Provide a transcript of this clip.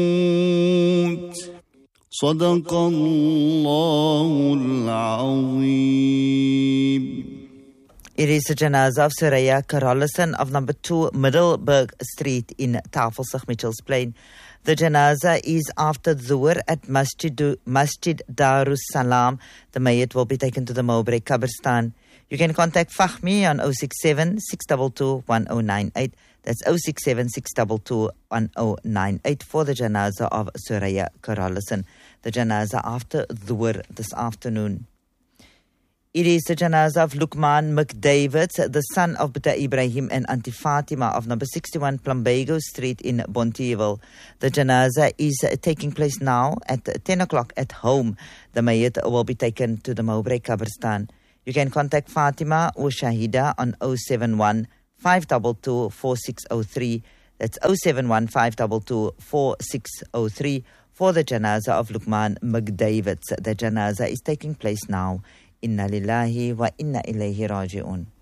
صدق الله العظيم. It is the janazah of Soraya Karolison of number 2 Middleburg Street in Tafelsig, Mitchells Plain. The janazah is after Dhuhr at Masjid Darus Salam. The mayyit will be taken to the Mowbray Qabristan. You can contact Fahmi on 067 622 1098. That's 067 622 1098 for the janazah of Soraya Karolison. The janazah after Dhuhr this afternoon. It is the janazah of Lukman McDavid, the son of Bita Ibrahim and Auntie Fatima of number 61 Plumbago Street in Bonteheuwel. The janazah is taking place now at 10 o'clock at home. The mayyit will be taken to the Mowbray Qabristan. You can contact Fatima or Shahida on 071 522 4603. That's 071 522 4603 for the janazah of Lukman McDavid. The janazah is taking place now. Inna lillahi wa inna ilayhi raji'un.